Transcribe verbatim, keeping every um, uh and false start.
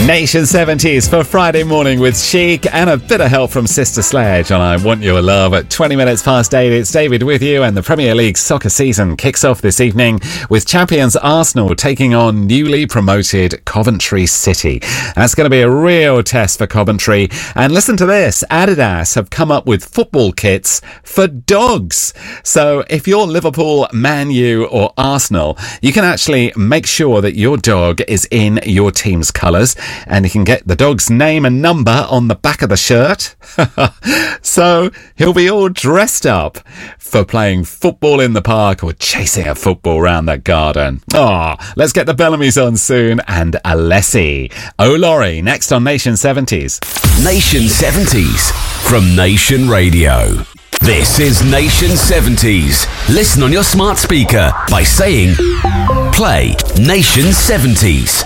Nation seventies for Friday morning with Chic and a bit of help from Sister Sledge on I Want Your Love at twenty minutes past eight. It's David with you, and the Premier League soccer season kicks off this evening with champions Arsenal taking on newly promoted Coventry City. That's going to be a real test for Coventry. And listen to this, Adidas have come up with football kits for dogs. So if you're Liverpool, Man U or Arsenal, you can actually make sure that your dog is in your team's colours, and you can get the dog's name and number on the back of the shirt. So he'll be all dressed up for playing football in the park or chasing a football round the garden. Oh, let's get the Bellamy's on soon, and Alessi. Oh, Laurie, next on Nation seventies. Nation seventies from Nation Radio. This is Nation seventies. Listen on your smart speaker by saying, play Nation seventies.